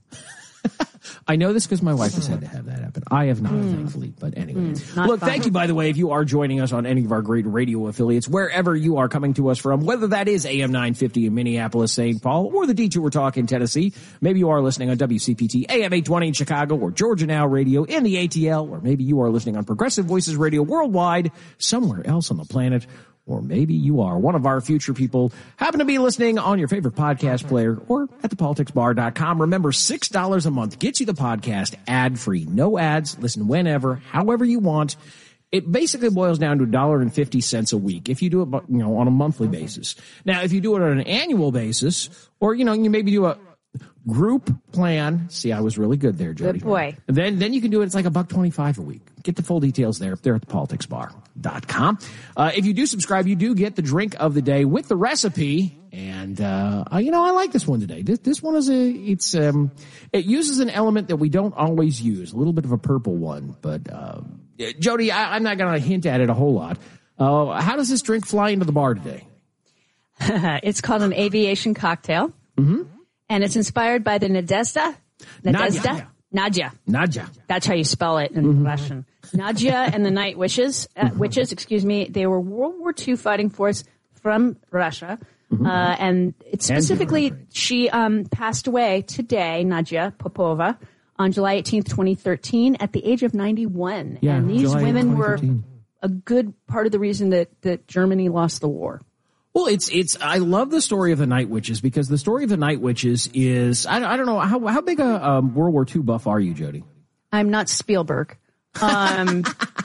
I know this because my wife has had to have that happen. I have not, mm. thankfully. But anyway. Mm, Look, fun. thank you, by the way, if you are joining us on any of our great radio affiliates, wherever you are coming to us from, whether that is A M nine fifty in Minneapolis, Saint Paul, or the Detour Talk in Tennessee. Maybe you are listening on W C P T A M eight twenty in Chicago, or Georgia Now Radio in the A T L, or maybe you are listening on Progressive Voices Radio worldwide, somewhere else on the planet. Or maybe you are one of our future people, happen to be listening on your favorite podcast player or at the politics bar dot com. Remember, six dollars a month gets you the podcast ad-free. No ads. Listen whenever, however you want. It basically boils down to one dollar and fifty cents a week if you do it, you know, on a monthly basis. Now, if you do it on an annual basis, or, you know, you maybe do a group plan. See, I was really good there, Jody. Good boy. Then, then you can do it. It's like a buck twenty-five a week. Get the full details there if they're at the politics bar dot com. Uh, if you do subscribe, you do get the drink of the day with the recipe. And, uh, you know, I like this one today. This, this one is a, it's, um, it uses an element that we don't always use, a little bit of a purple one. But, um, Jody, I, I'm not going to hint at it a whole lot. Uh, how does this drink fly into the bar today? It's called an aviation cocktail. Mm-hmm. And it's inspired by the Nadezhda. Nadezhda? Nadja. Nadja. That's how you spell it in mm-hmm. Russian. Nadja and the Night Witches, uh, mm-hmm. witches, excuse me, they were World War Two fighting force from Russia. Mm-hmm. Uh, and it's specifically, and she um, passed away today, Nadja Popova, on July eighteenth, twenty thirteen, at the age of ninety-one. Yeah, and these July women were a good part of the reason that, that Germany lost the war. Well, it's, it's, I love the story of the Night Witches because the story of the Night Witches is, I, I don't know, how, how big a um, World War Two buff are you, Jody? I'm not Spielberg. Um,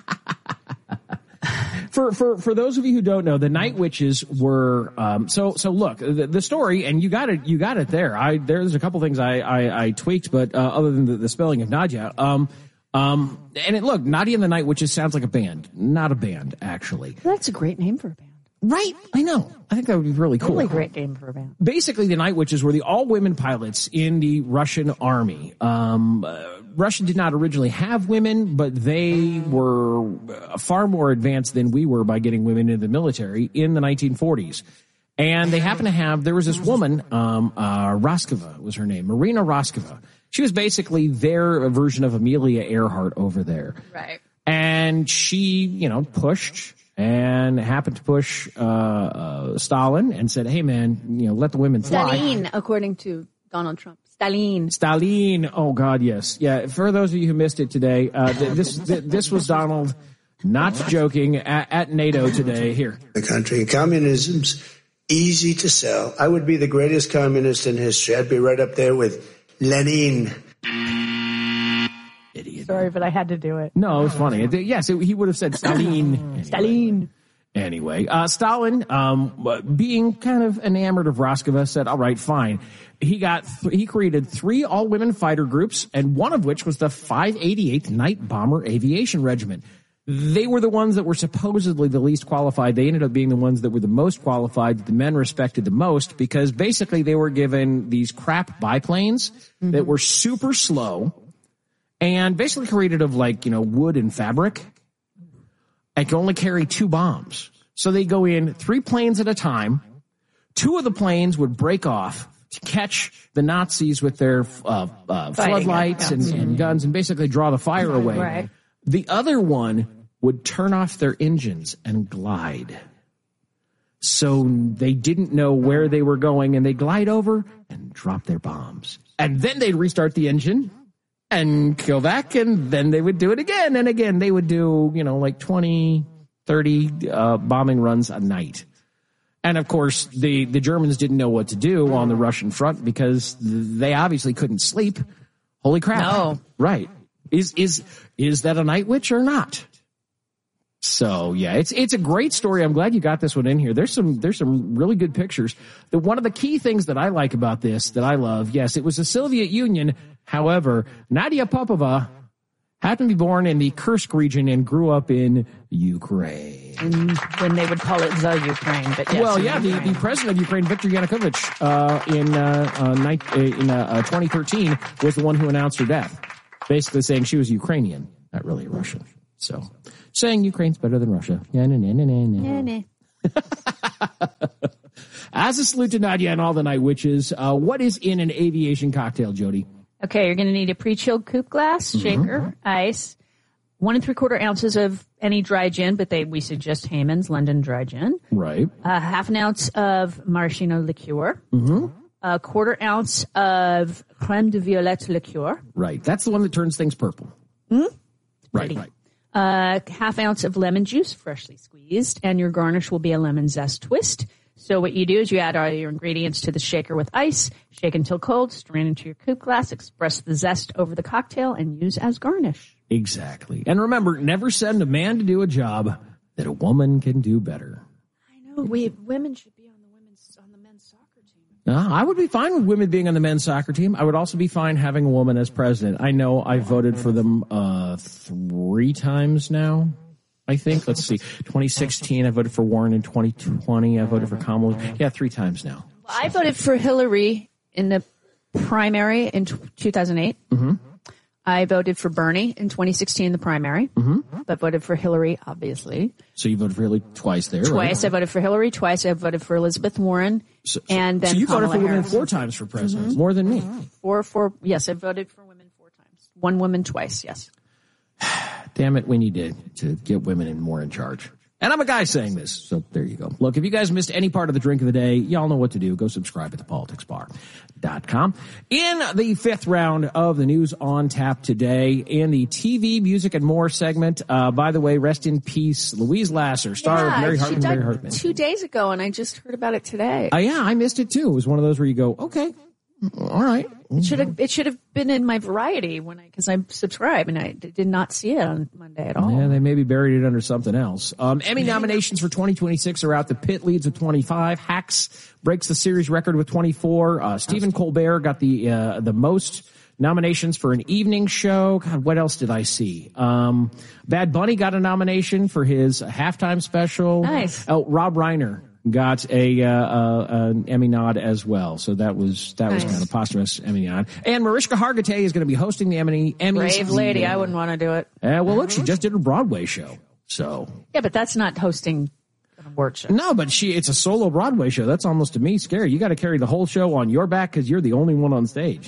for, for, for those of you who don't know, the Night Witches were, um, so, so look, the, the story, and you got it, you got it there. I, there's a couple things I, I, I tweaked, but, uh, other than the, the spelling of Nadia, um, um, and it, look, Nadia and the Night Witches sounds like a band, not a band, actually. That's a great name for a band. Right, I know. I think that would be really cool. Really great name for a band. Basically, the Night Witches were the all-women pilots in the Russian army. Um, uh, Russia did not originally have women, but they were far more advanced than we were by getting women into the military in the nineteen forties. And they happened to have, there was this woman, um, uh, Roskova was her name, Marina Roskova. She was basically their version of Amelia Earhart over there. Right. And she, you know, pushed and happened to push uh, uh Stalin and said, hey, man, you know, let the women fly. Stalin, according to Donald Trump. Stalin. Stalin. Oh, God, yes. Yeah, for those of you who missed it today, uh, th- this th- this was Donald not joking at, at NATO today. Here. The country. Communism's easy to sell. I would be the greatest communist in history. I'd be right up there with Lenin. Idiot. Sorry, but I had to do it. No, it was funny. It, yes, it, he would have said Stalin. Anyway. Stalin. Anyway, uh, Stalin, um, being kind of enamored of Roskova, said, all right, fine. He got, th- he created three all-women fighter groups, and one of which was the five eighty-eighth Night Bomber Aviation Regiment. They were the ones that were supposedly the least qualified. They ended up being the ones that were the most qualified, that the men respected the most, because basically they were given these crap biplanes mm-hmm. that were super slow and basically created of, like, you know, wood and fabric. And can only carry two bombs. So they go in three planes at a time. Two of the planes would break off to catch the Nazis with their uh, uh, floodlights and, and guns and basically draw the fire away. Right. The other one would turn off their engines and glide. So they didn't know where they were going, and they glide over and drop their bombs. And then they'd restart the engine and go back, and then they would do it again and again. They would do, you know, like twenty, thirty uh, bombing runs a night. And, of course, the, the Germans didn't know what to do on the Russian front because they obviously couldn't sleep. Holy crap. No. Right. Is, is, is that a night witch or not? So yeah, it's, it's a great story. I'm glad you got this one in here. There's some, there's some really good pictures. The, one of the key things that I like about this, that I love, yes, it was the Soviet Union. However, Nadia Popova happened to be born in the Kursk region and grew up in Ukraine. And when they would call it the Ukraine, but yes. Well, yeah, the, the president of Ukraine, Viktor Yanukovych, uh, in, uh, uh, nine, uh, in, uh, twenty thirteen was the one who announced her death. Basically saying she was Ukrainian, not really Russian. So, saying Ukraine's better than Russia. Yeah, nah, nah, nah, nah, nah. Nah, nah. As a salute to Nadia and all the night witches, uh, what is in an aviation cocktail, Jody? Okay, you're going to need a pre-chilled coupe glass, shaker, mm-hmm. ice, one and three quarter ounces of any dry gin, but they we suggest Hayman's London Dry Gin. Right. Uh, half an ounce of maraschino liqueur. Mm-hmm. A quarter ounce of crème de violette liqueur. Right. That's the one that turns things purple. Mm-hmm. Right, right. Uh, half ounce of lemon juice, freshly squeezed, and your garnish will be a lemon zest twist. So what you do is you add all your ingredients to the shaker with ice, shake until cold, strain into your coupe glass, express the zest over the cocktail, and use as garnish. Exactly. And remember, never send a man to do a job that a woman can do better. I know. We women should be on the women's on the men's soccer team. Uh, I would be fine with women being on the men's soccer team. I would also be fine having a woman as president. I know I voted for them uh three times now. I think. Let's see. twenty sixteen, I voted for Warren. In twenty twenty, I voted for Kamala. Yeah, three times now. I voted for Hillary in the primary in two thousand eight. Mm-hmm. I voted for Bernie in twenty sixteen, the primary, mm-hmm. but voted for Hillary, obviously. So you voted for Hillary twice there, Twice. right? I voted for Hillary. Twice I voted for Elizabeth Warren. So, and then so you Kamala voted for women Harris. four times for president, Mm-hmm. more than me. Four, four. Yes, I voted for women four times. One woman twice, yes. Damn it, we need to, to get women in more in charge. And I'm a guy saying this, so there you go. Look, if you guys missed any part of the drink of the day, y'all know what to do. Go subscribe at the politics bar dot com. In the fifth round of the News on Tap today, in the T V, music, and more segment, uh, by the way, rest in peace, Louise Lasser, star yeah, of Mary she Hartman, died Mary Hartman. two days ago, and I just heard about it today. Uh, yeah, I missed it too. It was one of those where you go, okay, all right. It should have it should have been in my Variety when I because I subscribe and I did not see it on Monday at all. Yeah, they maybe buried it under something else. Um, Emmy nominations for twenty twenty-six are out. The Pit leads with twenty-five. Hacks breaks the series record with twenty-four. Uh, Stephen Colbert got the uh, the most nominations for an evening show. God, what else did I see? Um, Bad Bunny got a nomination for his halftime special. Nice. Oh, Rob Reiner got a uh, uh, an Emmy nod as well. So that was that Nice. was kind of posthumous Emmy nod. And Mariska Hargitay is going to be hosting the Emmy Emmys. Brave lady, I wouldn't want to do it. Uh, well, look, she just did a Broadway show. So Yeah, but that's not hosting an award show. no, but she it's a solo Broadway show. That's almost to me scary. You got to carry the whole show on your back because you're the only one on stage.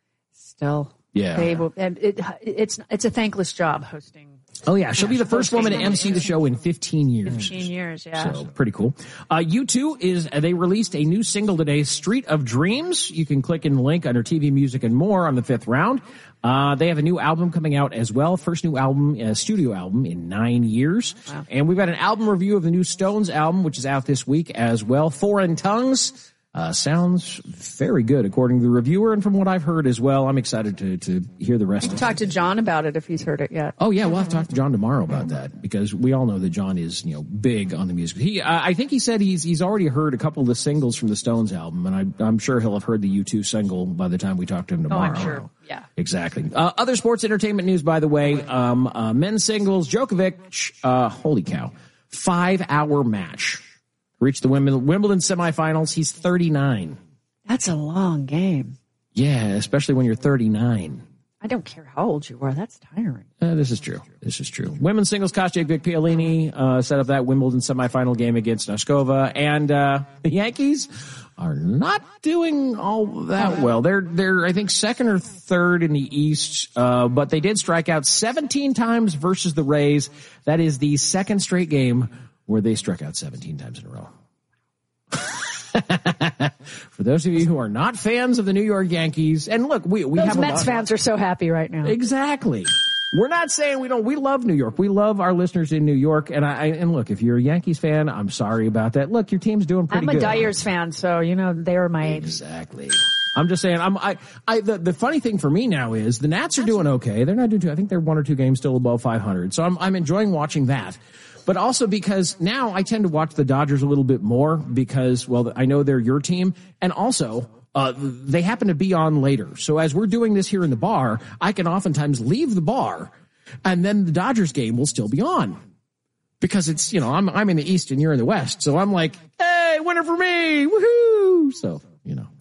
Still, Yeah. they will, and it, it's it's a thankless job hosting. Oh yeah, she'll be the first woman to M C the show in fifteen years. Fifteen years, yeah. So pretty cool. Uh, U two is, uh, they released a new single today, Street of Dreams. You can click in the link under T V, music, and more on the fifth round. Uh, they have a new album coming out as well. First new album, uh, studio album in nine years. Wow. And we've got an album review of the new Stones album, which is out this week as well. Foreign Tongues. Uh, sounds very good according to the reviewer, and from what I've heard as well. I'm excited to, to hear the rest of it. Talk to John about it if he's heard it yet. Oh yeah, we'll have to talk to John tomorrow about that because we all know that John is, you know, big on the music. He, uh, I think he said he's he's already heard a couple of the singles from the Stones album, and I, I'm sure he'll have heard the U two single by the time we talk to him Oh, tomorrow. I'm sure. Yeah. Exactly. Uh, other sports entertainment news, by the way, um, uh, men's singles, Djokovic, uh, holy cow, five hour match, reached the Wimbledon, Wimbledon semifinals. He's thirty-nine. That's a long game. Yeah, especially when you're thirty-nine. I don't care how old you are. That's tiring. Uh, this is true. This is true. Women's singles, Kostya Piolini uh, set up that Wimbledon semifinal game against Noskova, and uh, the Yankees are not doing all that well. They're they're I think second or third in the East, uh, but they did strike out seventeen times versus the Rays. That is the second straight game where they struck out seventeen times in a row. For those of you who are not fans of the New York Yankees, and look, we we Those have a Mets lot- fans are so happy right now. Exactly. We're not saying we don't. We love New York. We love our listeners in New York. And I and look, if you're a Yankees fan, I'm sorry about that. Look, your team's doing pretty I'm a good. Dyers fan, so you know they're my age. Exactly. I'm just saying. I'm. I. I. The, the funny thing for me now is the Nats are doing okay. They're not doing too. I think they're one or two games still above five hundred. So I'm. I'm enjoying watching that. But also because now I tend to watch the Dodgers a little bit more because, well, I know they're your team, and also uh they happen to be on later. So as we're doing this here in the bar, I can oftentimes leave the bar, and then the Dodgers game will still be on. Because it's, you know, I'm I'm in the East and you're in the West. So I'm like, hey, winner for me. Woohoo. So, you know,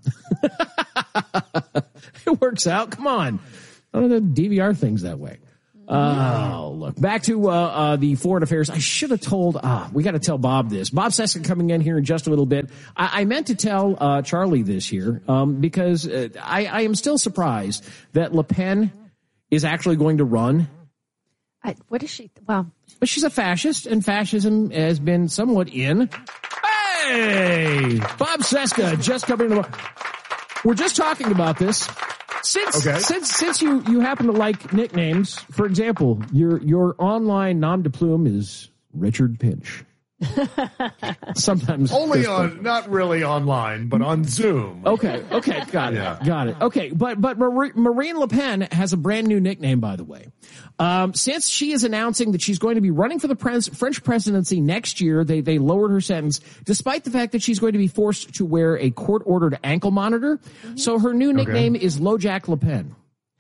it works out. Come on. I don't know, D V R things that way. Oh, look, back to uh, uh the foreign affairs. I should have told, ah, we got to tell Bob this. Bob Cesca coming in here in just a little bit. I, I meant to tell uh Charlie this here um because uh, I, I am still surprised that Le Pen is actually going to run. I, what is she? Well, but she's a fascist, and fascism has been somewhat in. Hey, Bob Cesca just coming in. We're just talking about this. Since okay. since since you you happen to like nicknames, for example, your your online nom de plume is Richard Pinch. Sometimes only on, not really online, but on Zoom. Okay, okay, got it, yeah. got it. Okay, but but Marie, Marine Le Pen has a brand new nickname, by the way. Um, since she is announcing that she's going to be running for the pres- French presidency next year, they they lowered her sentence, despite the fact that she's going to be forced to wear a court-ordered ankle monitor. Mm-hmm. So her new nickname okay. is LoJack Le Pen.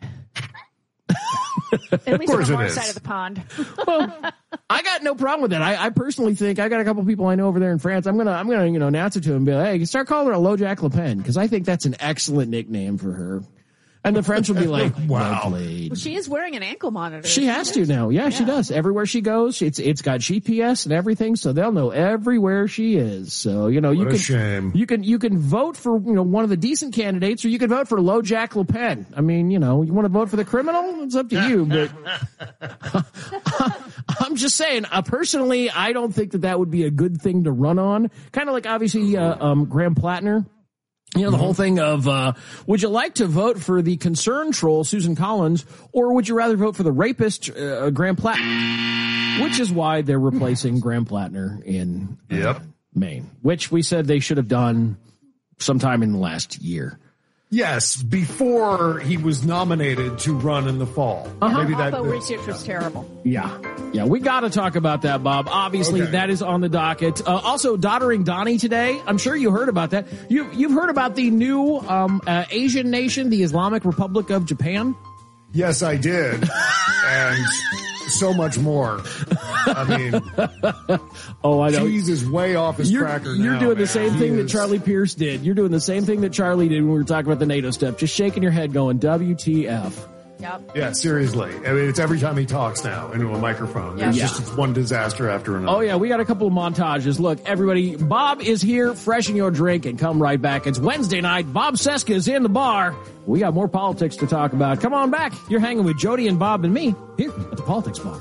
At least on our side of the pond. Well, I got no problem with that. I, I personally think I got a couple people I know over there in France. I'm gonna, I'm gonna, you know, announce it to them and be like, hey, start calling her a LoJack Le Pen, because I think that's an excellent nickname for her. And the French will be like, wow. Well, she is wearing an ankle monitor. She has to now. Yeah, yeah, she does. Everywhere she goes, it's it's got G P S and everything, so they'll know everywhere she is. So, you know, you what can a shame. you can you can vote for, you know, one of the decent candidates, or you can vote for LoJack Le Pen. I mean, you know, you want to vote for the criminal? It's up to you, but I'm just saying, uh, personally, I don't think that that would be a good thing to run on. Kind of like obviously uh, um Graham Plattner. You know, the whole thing of, uh, would you like to vote for the concern troll, Susan Collins, or would you rather vote for the rapist, uh, Graham Plattner? Which is why they're replacing Graham Plattner in uh, yep. Maine, which we said they should have done sometime in the last year. Yes, before he was nominated to run in the fall. Uh-huh. Maybe that Alpha research was terrible. Yeah. Yeah, we got to talk about that, Bob. Obviously, okay. That is on the docket. Uh, also, Doddering Donnie today. I'm sure you heard about that. You, you've heard about the new um, uh, Asian nation, the Islamic Republic of Japan? Yes, I did. And so much more. I mean, oh, I know. Cheese is way off his you're, cracker You're now, doing man. the same he thing is. that Charlie Pierce did. You're doing the same thing that Charlie did when we were talking about the NATO stuff. Just shaking your head going, W T F. Yep. Yeah, seriously. I mean, it's every time he talks now into a microphone. There's yeah. just it's one disaster after another. Oh, yeah, we got a couple of montages. Look, everybody, Bob is here. Freshen your drink and come right back. It's Wednesday night. Bob Cesca is in the bar. We got more politics to talk about. Come on back. You're hanging with Jody and Bob and me here at the Politics Bar.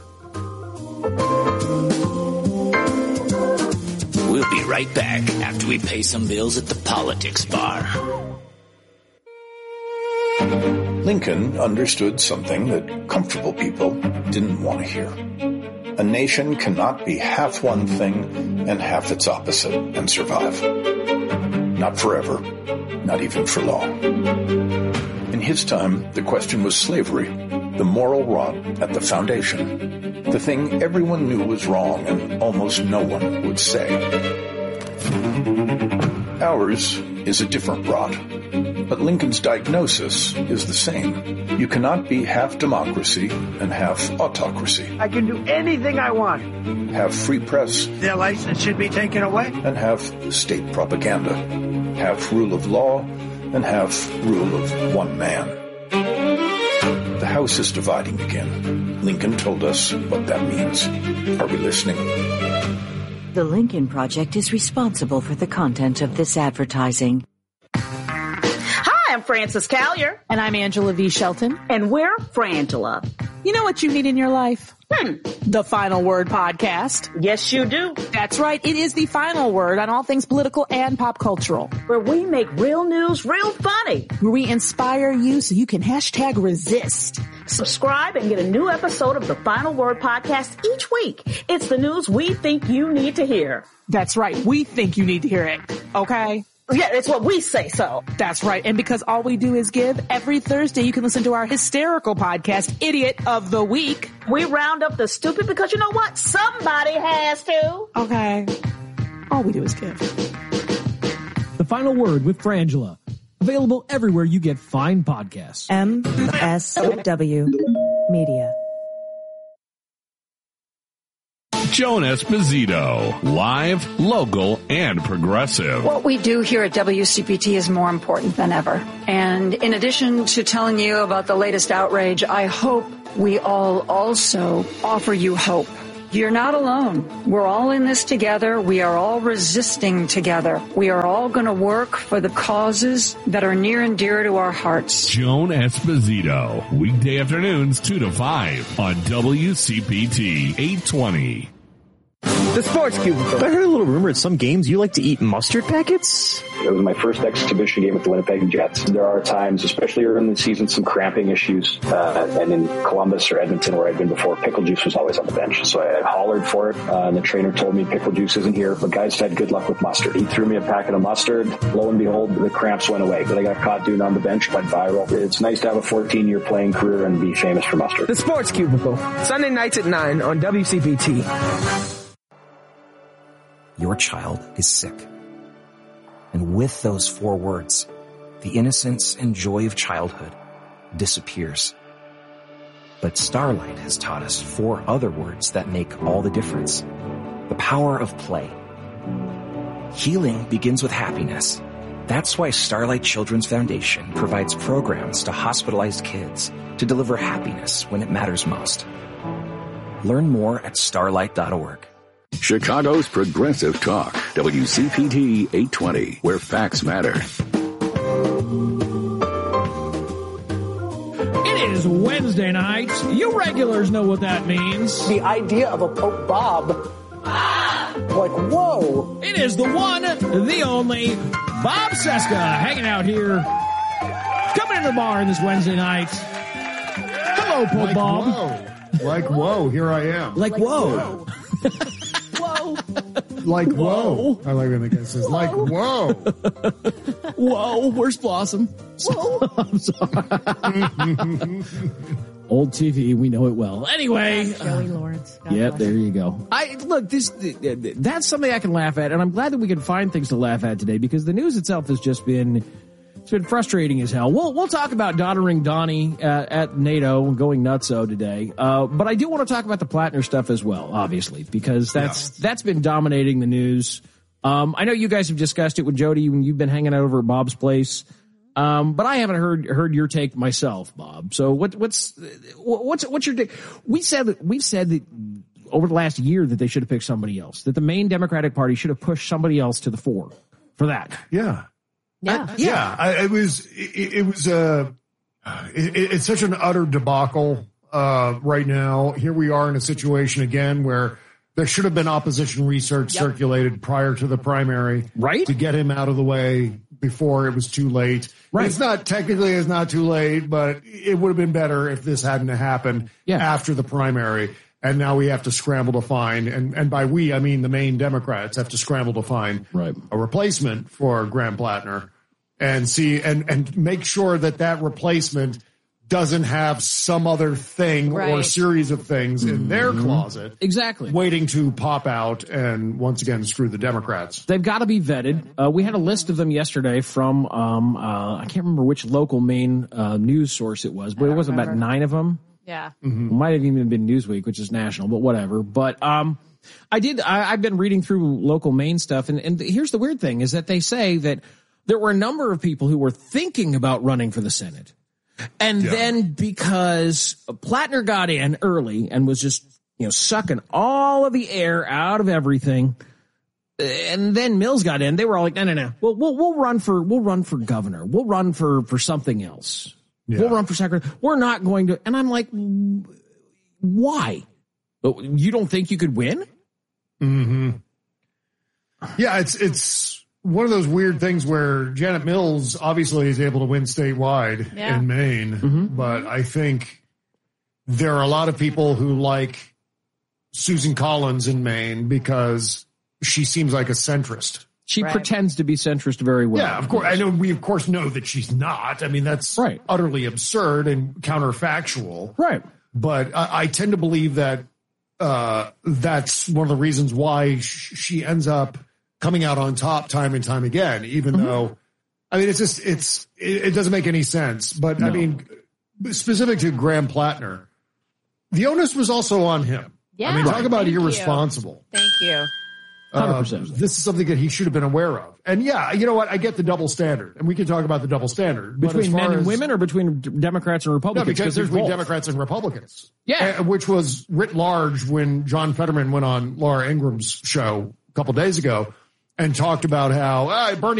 We'll be right back after we pay some bills at the Politics Bar. Lincoln understood something that comfortable people didn't want to hear. A nation cannot be half one thing and half its opposite and survive. Not forever, not even for long. In his time, the question was slavery, the moral rot at the foundation, the thing everyone knew was wrong and almost no one would say. Ours is a different rot, but Lincoln's diagnosis is the same. You cannot be half democracy and half autocracy. I can do anything I want. Have free press. Their license should be taken away. And have state propaganda. Have rule of law and have rule of one man. The House is dividing again. Lincoln told us what that means. Are we listening? The Lincoln Project is responsible for the content of this advertising. Hi, I'm Frances Callier. And I'm Angela V. Shelton. And we're Frangela. You know what you need in your life? Hmm. The Final Word Podcast. Yes, you do. That's right. It is the final word on all things political and pop cultural. Where we make real news real funny. Where we inspire you so you can hashtag resist. Subscribe and get a new episode of the Final Word Podcast each week. It's the news we think you need to hear. That's right. We think you need to hear it. Okay? Yeah, it's what we say so. That's right. And because all we do is give, every Thursday you can listen to our hysterical podcast, Idiot of the Week. We round up the stupid because you know what? Somebody has to. Okay. All we do is give. The Final Word with Frangela. Available everywhere you get fine podcasts. M S W Media. Joan Esposito, live, local, and progressive. What we do here at W C P T is more important than ever. And in addition to telling you about the latest outrage, I hope we all also offer you hope. You're not alone. We're all in this together. We are all resisting together. We are all going to work for the causes that are near and dear to our hearts. Joan Esposito, weekday afternoons two to five on W C P T eight twenty. The Sports Cubicle. I heard a little rumor at some games you like to eat mustard packets. It was my first exhibition game with the Winnipeg Jets. There are times, especially early in the season, some cramping issues. Uh, and in Columbus or Edmonton, where I'd been before, pickle juice was always on the bench. So I hollered for it, uh, and the trainer told me pickle juice isn't here, but guys said good luck with mustard. He threw me a packet of mustard. Lo and behold, the cramps went away. But I got caught doing on the bench, went viral. It's nice to have a fourteen-year playing career and be famous for mustard. The Sports Cubicle, Sunday nights at nine on W C P T. Your child is sick. And with those four words, the innocence and joy of childhood disappears. But Starlight has taught us four other words that make all the difference. The power of play. Healing begins with happiness. That's why Starlight Children's Foundation provides programs to hospitalized kids to deliver happiness when it matters most. Learn more at starlight dot org. Chicago's Progressive Talk, W C P T eight twenty, where facts matter. It is Wednesday night. You regulars know what that means. The idea of a Pope Bob. Like, whoa. It is the one, the only, Bob Cesca, hanging out here. Coming into the bar on this Wednesday night. Hello, Pope like, Bob. Whoa. Like, whoa, here I am. Like, whoa. Whoa. Like, whoa. I like when the guy says, like, whoa. Whoa, where's Blossom? Whoa. I'm sorry. Old T V, we know it well. Anyway. Joey Lawrence. God Yep, bless there him. you go. I look, this that's something I can laugh at, and I'm glad that we can find things to laugh at today, because the news itself has just been it's been frustrating as hell. We'll we'll talk about doddering Donnie at, at NATO and going nutso today, uh, but I do want to talk about the Plattner stuff as well, obviously, because that's yeah. that's been dominating the news. Um, I know you guys have discussed it with Jody when you've been hanging out over at Bob's place. Um, but I haven't heard, heard your take myself, Bob. So what, what's, what's, what's your take? We said that, we've said that over the last year that they should have picked somebody else, that the main Democratic Party should have pushed somebody else to the fore for that. Yeah. Yeah. I, yeah. I, it was, it, it was, uh, it, it's such an utter debacle, uh, right now. Here we are in a situation again where there should have been opposition research yep. circulated prior to the primary. Right. To get him out of the way before it was too late. Right. It's not technically it's not too late, but it would have been better if this hadn't happened yeah. after the primary. And now we have to scramble to find, and, and by we, I mean the main Democrats have to scramble to find right. a replacement for Graham Plattner and see, and, and make sure that that replacement doesn't have some other thing right. or series of things in their closet. Exactly. Waiting to pop out and once again screw the Democrats. They've got to be vetted. Uh, we had a list of them yesterday from, um, uh, I can't remember which local main uh, news source it was, but it was remember. about nine of them. Yeah. Mm-hmm. It might have even been Newsweek, which is national, but whatever. But um, I did, I, I've been reading through local Maine stuff, and, and here's the weird thing is that they say that there were a number of people who were thinking about running for the Senate. And yeah. then because Plattner got in early and was just, you know, sucking all of the air out of everything, and then Mills got in, they were all like, no, no, no, we'll, we'll, we'll run for, we'll run for governor. We'll run for, for something else. Yeah. We'll run for secretary. We're not going to. And I'm like, why? You don't think you could win? Mm-hmm. Yeah, it's, it's one of those weird things where Janet Mills obviously is able to win statewide yeah. in Maine, mm-hmm. but I think there are a lot of people who like Susan Collins in Maine because she seems like a centrist. She right. pretends to be centrist very well. Yeah, of course. I know we, of course, know that she's not. I mean, that's right. utterly absurd and counterfactual. Right. But I, I tend to believe that uh, that's one of the reasons why sh- she ends up coming out on top time and time again, even mm-hmm. though, I mean, it's just, it's, it, it doesn't make any sense. But no. I mean, specific to Graham Plattner, the onus was also on him. Yeah. I mean, talk about Thank irresponsible. You. Thank you. one hundred percent. Uh, this is something that he should have been aware of. And yeah, you know what? I get the double standard, and we can talk about the double standard. Between men and as, women or between Democrats and Republicans? No, because there's between both. Democrats and Republicans. Yeah. Uh, which was writ large when John Fetterman went on Laura Ingram's show a couple days ago and talked about how uh, Bernie